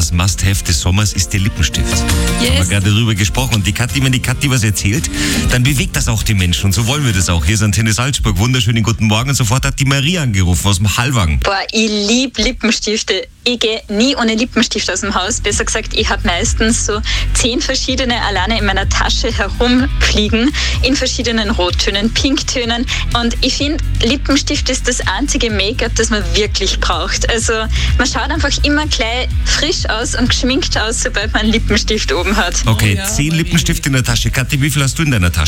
das Must-Have des Sommers ist der Lippenstift. Yes. Haben wir gerade darüber gesprochen. Und wenn die Kathi was erzählt, dann bewegt das auch die Menschen. Und so wollen wir das auch. Hier ist Antenne Salzburg. Wunderschönen guten Morgen. Und sofort hat die Maria angerufen aus dem Hallwang. Boah, ich liebe Lippenstifte. Ich gehe nie ohne Lippenstift aus dem Haus. Besser gesagt, ich habe meistens so 10 verschiedene alleine in meiner Tasche herumfliegen, in verschiedenen Rottönen, Pinktönen. Und ich finde, Lippenstift ist das einzige Make-up, das man wirklich braucht. Also man schaut einfach immer gleich frisch aus und geschminkt aus, sobald man einen Lippenstift oben hat. Okay, ja, 10 Lippenstifte in der Tasche. Kathi, wie viel hast du in deiner Tasche?